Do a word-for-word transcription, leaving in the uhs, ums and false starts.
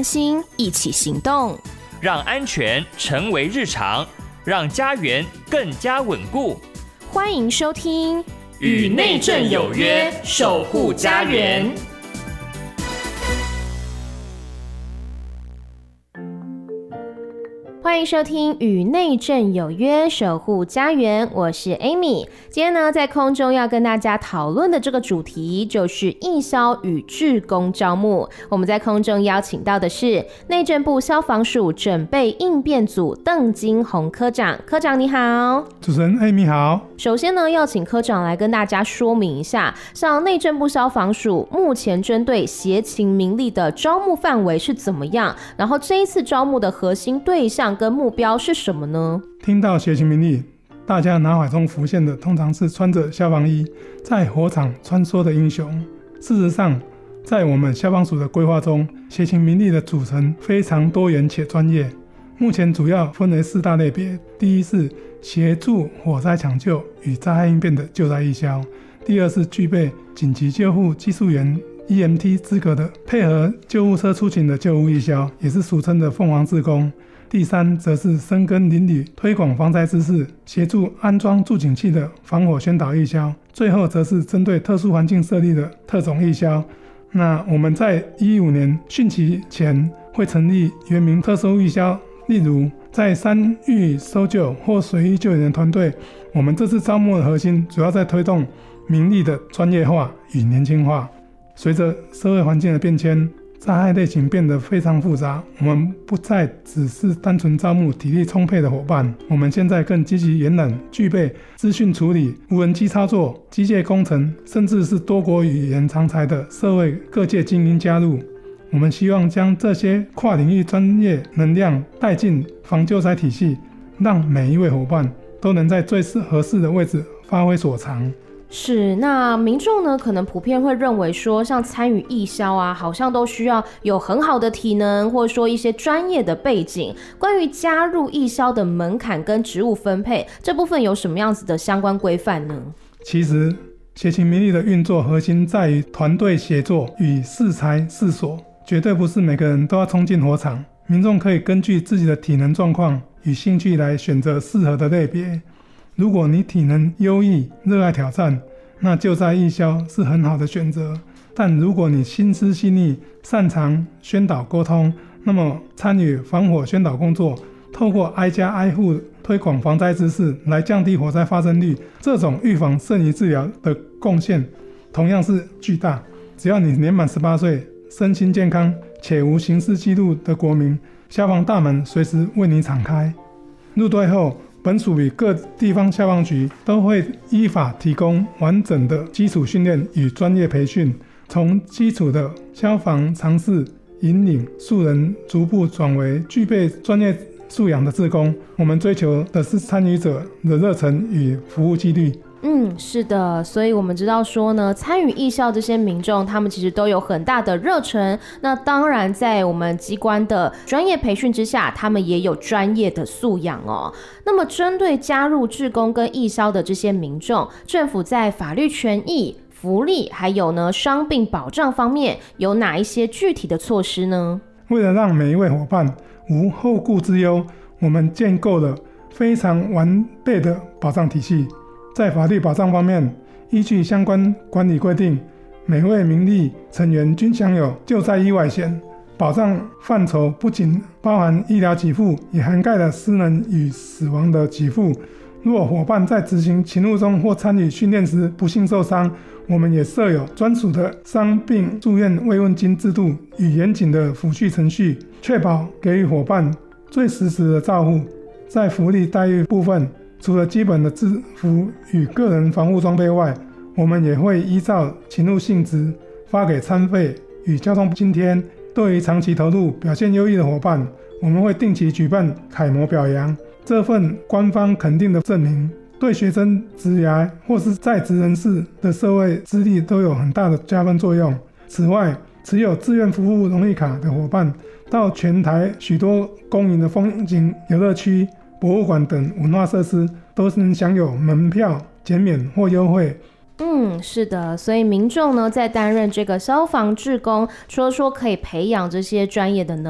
关心，一起行动， 让安全成为日常，让家园更加稳固。 欢迎收听《 与内政有约，守护家园》。 欢迎收听《与内政有约，守护家园》，我是 Amy。今天呢，在空中要跟大家讨论的这个主题就是义消与志工招募。我们在空中邀请到的是内政部消防署准备应变组邓金宏科长。科长你好。 主持人 Amy 好。 首先呢，要请科长来跟大家说明一下，像内政部消防署目前针对协勤民力的招募范围是怎么样，然后这一次招募的核心对象跟目标是什么呢？ 听到协勤民力，大家脑海中浮现的通常是穿着消防衣在火场穿梭的英雄。事实上，在我们消防署的规划中，协勤民力的组成非常多元且专业。目前主要分为四大类别：第一是协助火灾抢救与灾害应变的救灾义消；第二是具备紧急救护技术员 E M T 资格的配合救护车出勤的救护义消，也是俗称的凤凰志工；第三则是深耕邻里推广防灾知识，协助安装助警器的防火宣导义消；最后则是针对特殊环境设立的特种义消。那我们在一五年汛期前会成立原名特殊义消，例如在山域搜救或水域救援的团队。我们这次招募的核心主要在推动民力的专业化与年轻化。随着社会环境的变迁，灾害类型变得非常复杂，我们不再只是单纯招募体力充沛的伙伴，我们现在更积极延揽具备资讯处理、无人机操作、机械工程，甚至是多国语言常才的社会各界精英加入。我们希望将这些跨领域专业能量带进防救灾体系，让每一位伙伴都能在最合适的位置发挥所长。 是，那民众呢，可能普遍会认为说，像参与义消啊，好像都需要有很好的体能，或者说一些专业的背景。关于加入义消的门槛跟职务分配，这部分有什么样子的相关规范呢？ 其实，协勤民力的运作核心在于团队协作与适才适所，绝对不是每个人都要冲进火场。民众可以根据自己的体能状况与兴趣来选择适合的类别。如果你体能优异，热爱挑战，那救灾义消是很好的选择。但如果你心思细腻，擅长宣导沟通，那么参与防火宣导工作，透过挨家挨户推广防灾知识来降低火灾发生率，这种预防胜于治疗的贡献同样是巨大。只要你年满十八岁，身心健康且无刑事记录的国民，消防大门随时为你敞开。入队后，本署与各地方消防局都会依法提供完整的基础训练与专业培训，从基础的消防常识引领素人逐步转为具备专业素养的志工。我们追求的是参与者的热忱与服务纪律。 嗯，是的，所以我们知道说呢，参与义消这些民众，他们其实都有很大的热忱。那当然，在我们机关的专业培训之下，他们也有专业的素养哦。那么，针对加入志工跟义消的这些民众，政府在法律权益、福利还有呢伤病保障方面，有哪一些具体的措施呢？ 为了让每一位伙伴无后顾之忧，我们建构了非常完备的保障体系。在法律保障方面，依据相关管理规定，每位民力成员均享有救灾意外险。保障范畴不仅包含医疗给付，也涵盖了失能与死亡的给付。若伙伴在执行勤务中或参与训练时不幸受伤，我们也设有专属的伤病住院慰问金制度与严谨的抚恤程序，确保给予伙伴最实时的照护。在福利待遇部分，除了基本的制服与个人防护装备外，我们也会依照勤务性质发给餐费与交通津贴。对于长期投入、表现优异的伙伴，我们会定期举办楷模表扬，这份官方肯定的证明，对学生职涯或是在职人士的社会资历都有很大的加分作用。此外，持有志愿服务荣誉卡的伙伴，到全台许多公营的风景游乐区、博物馆等文化设施，都能享有门票减免或优惠。 嗯，是的，所以民众呢在担任这个消防志工，除了说可以培养这些专业的能